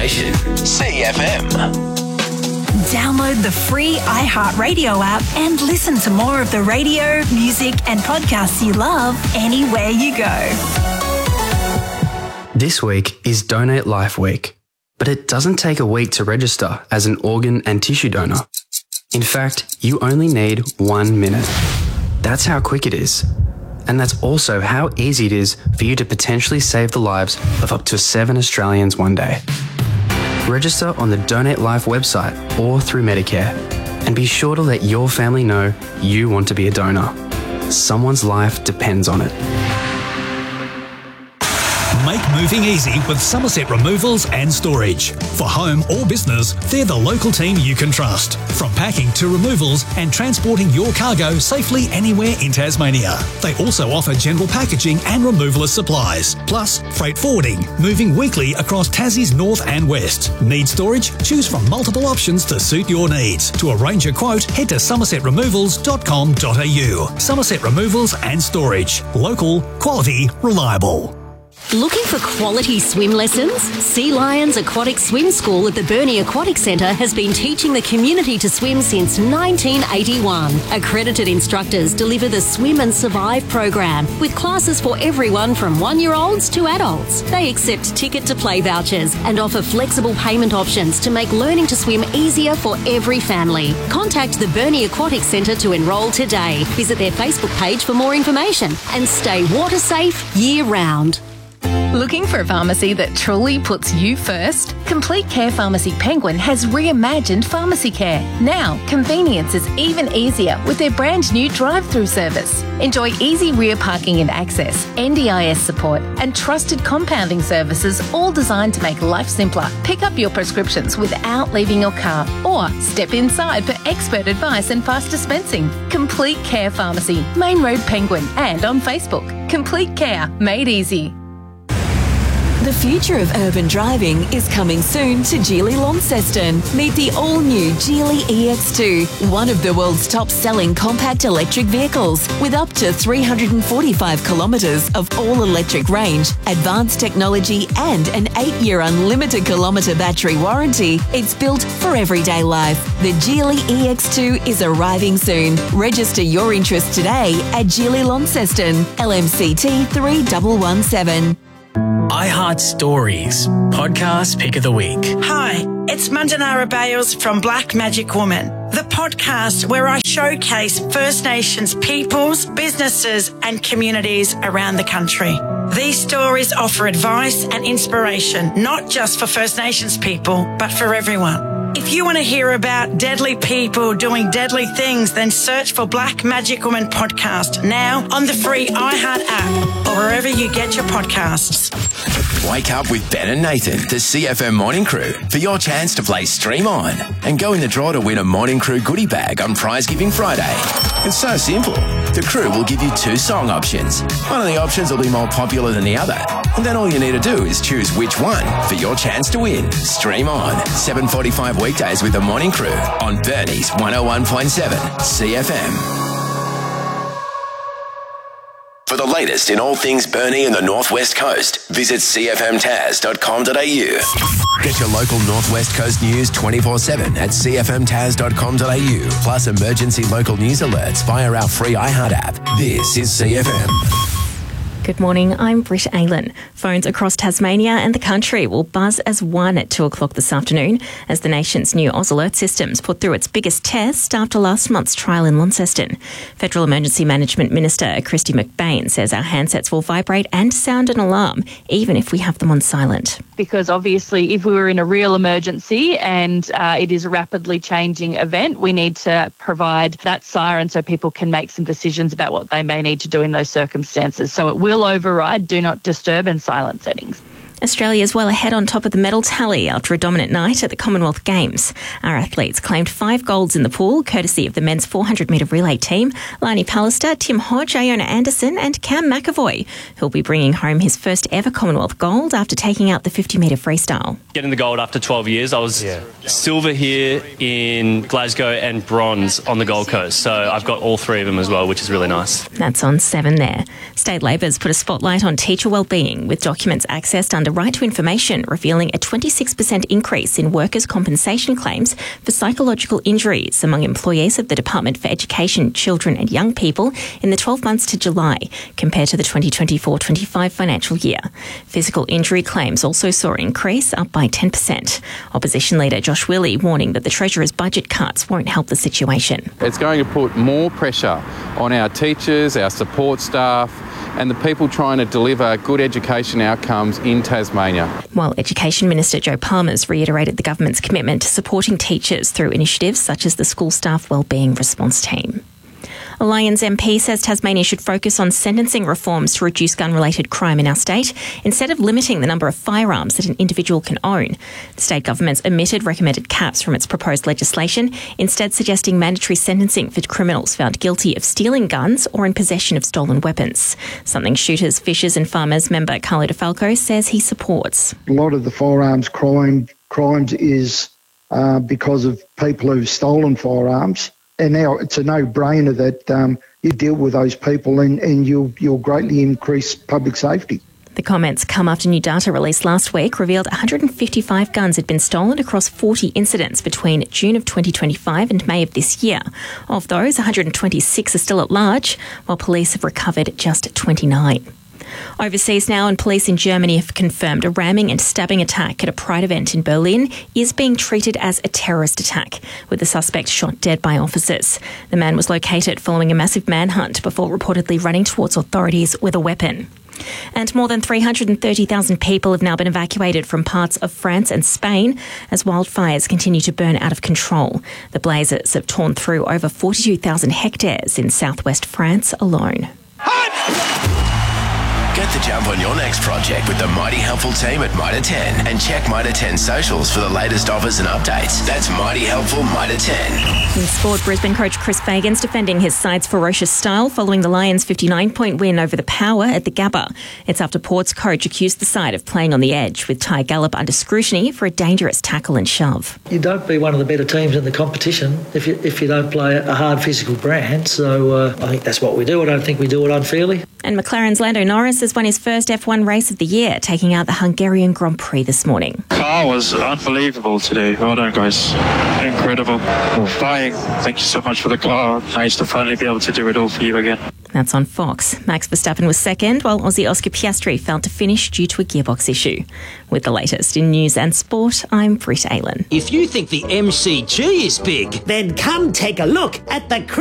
Nation. CFM. Download the free iHeartRadio app and listen to more of the radio, music and podcasts you love anywhere you go. This week is Donate Life Week, but it doesn't take a week to register as an organ and tissue donor. In fact, you only need 1 minute. That's how quick it is. And that's also how easy it is for you to potentially save the lives of up to 7 Australians one day. Register on the Donate Life website or through Medicare, and be sure to let your family know you want to be a donor. Someone's life depends on it. Make moving easy with Somerset Removals and Storage. For home or business, they're the local team you can trust. From packing to removals and transporting your cargo safely anywhere in Tasmania. They also offer general packaging and removalist supplies, plus freight forwarding, moving weekly across Tassie's north and west. Need storage? Choose from multiple options to suit your needs. To arrange a quote, head to somersetremovals.com.au. Somerset Removals and Storage. Local, quality, reliable. Looking for quality swim lessons? Sea Lions Aquatic Swim School at the Burnie Aquatic Centre has been teaching the community to swim since 1981. Accredited instructors deliver the Swim and Survive program with classes for everyone from 1-year-olds to adults. They accept ticket to play vouchers and offer flexible payment options to make learning to swim easier for every family. Contact the Burnie Aquatic Centre to enrol today. Visit their Facebook page for more information and stay water safe year round. Looking for a pharmacy that truly puts you first? Complete Care Pharmacy Penguin has reimagined pharmacy care. Now, convenience is even easier with their brand new drive-through service. Enjoy easy rear parking and access, NDIS support, and trusted compounding services, all designed to make life simpler. Pick up your prescriptions without leaving your car, or step inside for expert advice and fast dispensing. Complete Care Pharmacy, Main Road Penguin, and on Facebook. Complete Care, made easy. The future of urban driving is coming soon to Geely Launceston. Meet the all-new Geely EX2, one of the world's top-selling compact electric vehicles, with up to 345 kilometres of all-electric range, advanced technology and an 8-year unlimited kilometre battery warranty. It's built for everyday life. The Geely EX2 is arriving soon. Register your interest today at Geely Launceston, LMCT 3117. iHeart Stories, podcast pick of the week. Hi, it's Mandanara Bales from Black Magic Woman, the podcast where I showcase First Nations peoples, businesses and communities around the country. These stories offer advice and inspiration, not just for First Nations people, but for everyone. If you want to hear about deadly people doing deadly things, then search for Black Magic Woman podcast now on the free iHeart app or wherever you get your podcasts. Wake up with Ben and Nathan, the CFM Morning Crew, for your chance to play Stream On and go in the draw to win a Morning Crew goodie bag on Prize Giving Friday. It's so simple. The crew will give you 2 song options. One of the options will be more popular than the other. And then all you need to do is choose which one for your chance to win. Stream On, 7:45 weekdays with the Morning Crew on Burnie's 101.7 CFM. For the latest in all things Burnie and the Northwest Coast, visit cfmtas.com.au. Get your local Northwest Coast news 24/7 at cfmtas.com.au, plus emergency local news alerts via our free iHeart app. This is CFM. Good morning, I'm Britt Aylan. Phones across Tasmania and the country will buzz as one at 2 o'clock this afternoon as the nation's new Oz Alert systems put through its biggest test after last month's trial in Launceston. Federal Emergency Management Minister Kristy McBain says our handsets will vibrate and sound an alarm, even if we have them on silent. Because obviously if we were in a real emergency and it is a rapidly changing event, we need to provide that siren so people can make some decisions about what they may need to do in those circumstances. So it will override Do Not Disturb and silent settings. Australia is well ahead on top of the medal tally after a dominant night at the Commonwealth Games. Our athletes claimed 5 golds in the pool, courtesy of the men's 400-metre relay team, Lani Pallister, Tim Hodge, Iona Anderson and Cam McAvoy, who'll be bringing home his first ever Commonwealth gold after taking out the 50-metre freestyle. Getting the gold after 12 years, I was silver here in Glasgow and bronze on the Gold Coast. So I've got all 3 of them as well, which is really nice. That's on 7 there. State Labor's put a spotlight on teacher wellbeing with documents accessed under the Right to Information revealing a 26% increase in workers' compensation claims for psychological injuries among employees of the Department for Education, Children and Young People in the 12 months to July, compared to the 2024-25 financial year. Physical injury claims also saw an increase, up by 10%. Opposition leader Josh Willey warning that the Treasurer's budget cuts won't help the situation. It's going to put more pressure on our teachers, our support staff, and the people trying to deliver good education outcomes in Tasmania. While Education Minister Joe Palmer's reiterated the government's commitment to supporting teachers through initiatives such as the School Staff Wellbeing Response Team. A Lions MP says Tasmania should focus on sentencing reforms to reduce gun-related crime in our state instead of limiting the number of firearms that an individual can own. The state government's omitted recommended caps from its proposed legislation, instead suggesting mandatory sentencing for criminals found guilty of stealing guns or in possession of stolen weapons, something Shooters, Fishers and Farmers member Carlo DeFalco says he supports. A lot of the firearms crimes is because of people who've stolen firearms. And now it's a no-brainer that you deal with those people and you'll greatly increase public safety. The comments come after new data released last week revealed 155 guns had been stolen across 40 incidents between June of 2025 and May of this year. Of those, 126 are still at large, while police have recovered just 29. Overseas now, and police in Germany have confirmed a ramming and stabbing attack at a Pride event in Berlin is being treated as a terrorist attack, with the suspect shot dead by officers. The man was located following a massive manhunt before reportedly running towards authorities with a weapon. And more than 330,000 people have now been evacuated from parts of France and Spain as wildfires continue to burn out of control. The blazes have torn through over 42,000 hectares in southwest France alone. Get the jump on your next project with the Mighty Helpful team at Mitre 10 and check Mitre 10 socials for the latest offers and updates. That's Mighty Helpful Mitre 10. In sport, Brisbane coach Chris Fagan's defending his side's ferocious style following the Lions' 59-point win over the Power at the Gabba. It's after Port's coach accused the side of playing on the edge, with Ty Gallup under scrutiny for a dangerous tackle and shove. You don't be one of the better teams in the competition if you don't play a hard physical brand. So I think that's what we do. I don't think we do it unfairly. And McLaren's Lando Norris has won his first F1 race of the year, taking out the Hungarian Grand Prix this morning. Car was unbelievable today. Well done, guys. Incredible. Flying. Thank you so much for the car. Nice to finally be able to do it all for you again. That's on Fox. Max Verstappen was second, while Aussie Oscar Piastri failed to finish due to a gearbox issue. With the latest in news and sport, I'm Britt Aylan. If you think the MCG is big, then come take a look at the